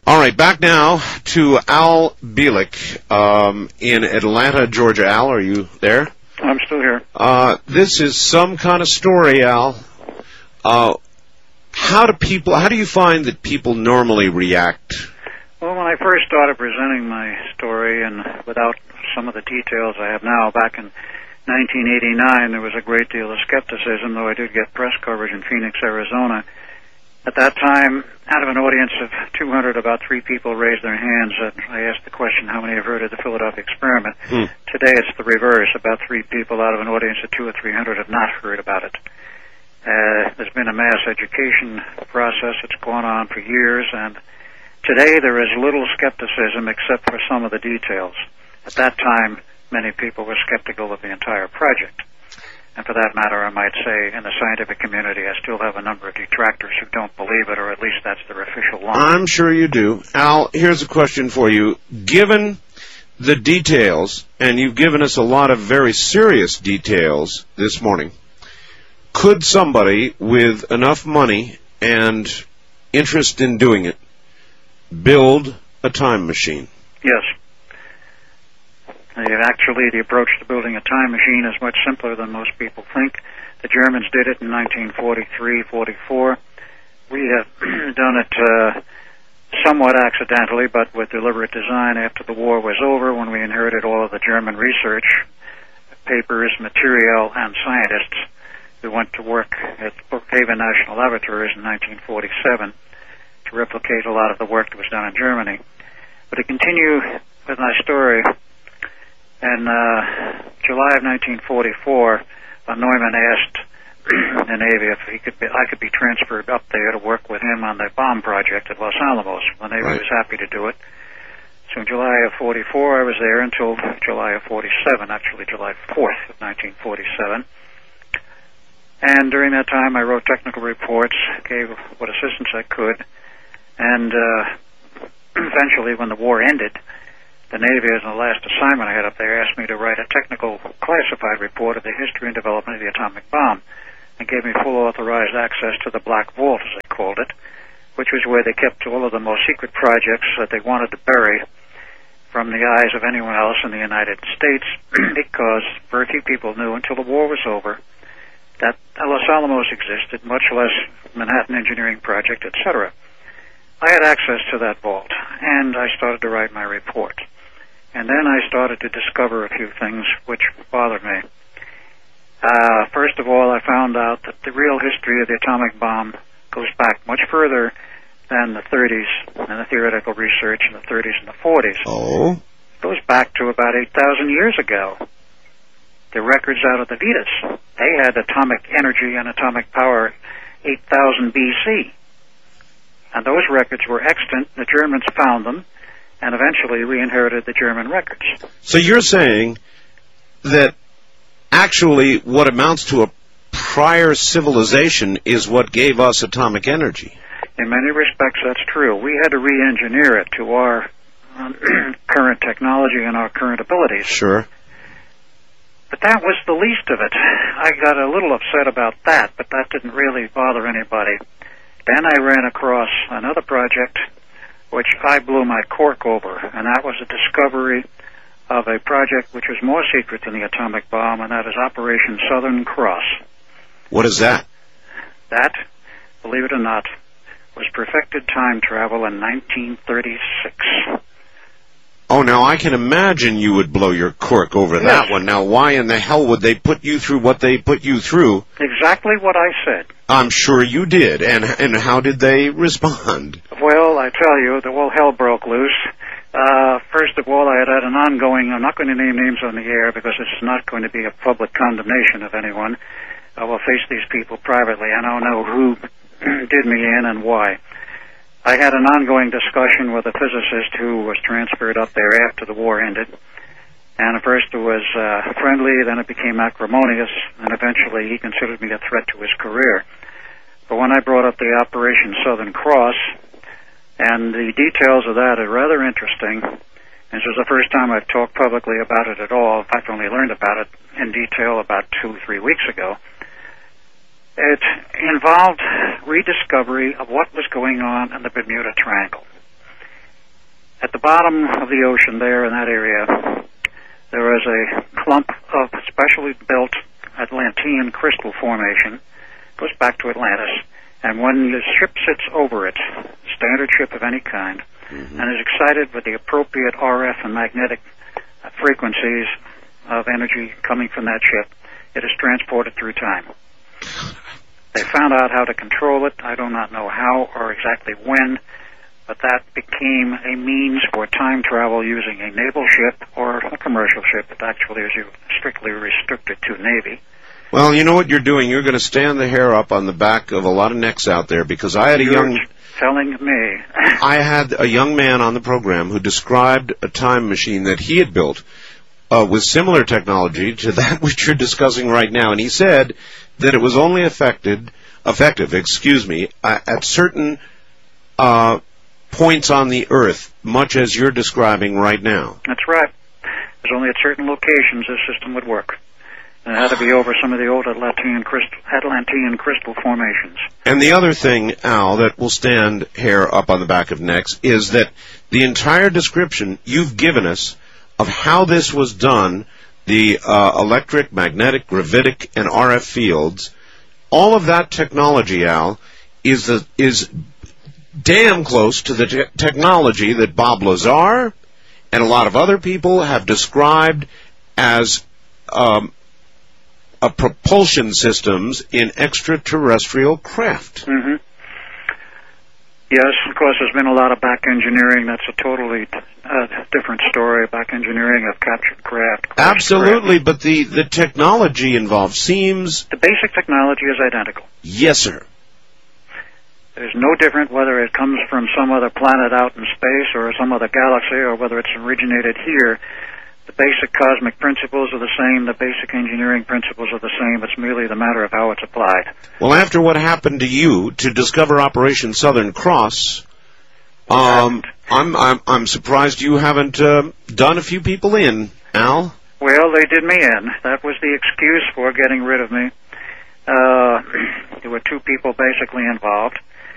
All right, back now to Al Bielek in Atlanta, Georgia. Al, are you there? I'm still here. This is some kind of story, Al. How do you find that people normally react? Well, when I first started presenting my story, and without some of the details I have now, back in 1989, there was a great deal of skepticism, though I did get press coverage in Phoenix, Arizona. At that time, out of an audience of 200, about 3 people raised their hands. I asked the question, how many have heard of the Philadelphia experiment? Today it's the reverse. About 3 people out of an audience of 200 or 300 have not heard about it. There's been a mass education process that's gone on for years, and today there is little skepticism except for some of the details. At that time, many people were skeptical of the entire project. And for that matter, I might say, in the scientific community, I still have a number of detractors who don't believe it, or at least that's their official line. I'm sure you do. Al, here's a question for you. Given the details, and you've given us a lot of very serious details this morning, could somebody with enough money and interest in doing it build a time machine? Yes. Actually, the approach to building a time machine is much simpler than most people think. The Germans did it in 1943-44. We have done it somewhat accidentally, but with deliberate design after the war was over, when we inherited all of the German research, papers, material, and scientists. We went to work at Brookhaven National Laboratories in 1947 to replicate a lot of the work that was done in Germany. But to continue with my story, in July of 1944, von Neumann asked the Navy if I could be transferred up there to work with him on the bomb project at Los Alamos. The Navy was happy to do it. So in July of 44, I was there until July of 47, actually July 4th of 1947. And during that time, I wrote technical reports, gave what assistance I could, and eventually, when the war ended, the Navy, as the last assignment I had up there, asked me to write a technical classified report of the history and development of the atomic bomb, and gave me full authorized access to the Black Vault, as they called it, which was where they kept all of the most secret projects that they wanted to bury from the eyes of anyone else in the United States, because very few people knew until the war was over that Los Alamos existed, much less Manhattan Engineering Project, etc. I had access to that vault, and I started to write my report. And then I started to discover a few things which bothered me. First of all, I found out that the real history of the atomic bomb goes back much further than the 30s and the theoretical research in the 30s and the 40s. Oh? It goes back to about 8,000 years ago. The records out of the Vedas, they had atomic energy and atomic power 8,000 BC. And those records were extant. The Germans found them, and eventually we inherited the German records. So you're saying that actually what amounts to a prior civilization is what gave us atomic energy? In many respects, that's true. We had to re-engineer it to our current technology and our current abilities. Sure. But that was the least of it. I got a little upset about that, but that didn't really bother anybody. Then I ran across another project which I blew my cork over, and that was a discovery of a project which was more secret than the atomic bomb, and that is Operation Southern Cross. What is that? That, believe it or not, was perfected time travel in 1936. Oh, now I can imagine you would blow your cork over that one. Now, why in the hell would they put you through what they put you through? Exactly what I said. I'm sure you did. And how did they respond? Well, I tell you, the whole hell broke loose. First of all, I had an ongoing, I'm not going to name names on the air because it's not going to be a public condemnation of anyone. I will face these people privately. I don't know who did me in and why. I had an ongoing discussion with a physicist who was transferred up there after the war ended. And at first it was friendly, then it became acrimonious, and eventually he considered me a threat to his career. But when I brought up the Operation Southern Cross, and the details of that are rather interesting, and this was the first time I've talked publicly about it at all. In fact, I only learned about it in detail about 2-3 weeks ago. It involved rediscovery of what was going on in the Bermuda Triangle. At the bottom of the ocean there in that area, there was a clump of specially built Atlantean crystal formation. Goes back to Atlantis. And when the ship sits over it, standard ship of any kind, and is excited with the appropriate RF and magnetic frequencies of energy coming from that ship, it is transported through time. They found out how to control it. I do not know how or exactly when, but that became a means for time travel using a naval ship or a commercial ship. It actually is strictly restricted to Navy. Well, you know what you're doing? You're going to stand the hair up on the back of a lot of necks out there, because I had telling me. I had a young man on the program who described a time machine that he had built with similar technology to that which you're discussing right now, and he said that it was only effective, at certain points on the Earth, much as you're describing right now. That's right. There's only at certain locations this system would work. And it had to be over some of the old Atlantean crystal formations. And the other thing, Al, that will stand hair up on the back of necks is that the entire description you've given us of how this was done, the electric, magnetic, gravitic, and RF fields, all of that technology, Al, is damn close to the technology that Bob Lazar and a lot of other people have described as propulsion systems in extraterrestrial craft. Mm-hmm. Yes, of course, there's been a lot of back engineering. That's a totally different story, back engineering of captured craft. Absolutely, craft. But the technology involved seems... The basic technology is identical. Yes, sir. There's no different whether it comes from some other planet out in space or some other galaxy, or whether it's originated here. The basic cosmic principles are the same. The basic engineering principles are the same. It's merely the matter of how it's applied. Well, after what happened to you to discover Operation Southern Cross, I'm surprised you haven't done a few people in, Al. Well, they did me in. That was the excuse for getting rid of me. There were two people basically involved.